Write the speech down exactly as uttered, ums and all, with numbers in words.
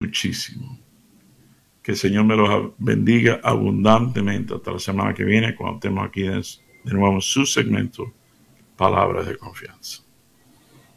muchísimo. Que el Señor me los bendiga abundantemente hasta la semana que viene, cuando estemos aquí de nuevo en su segmento Palabras de Confianza.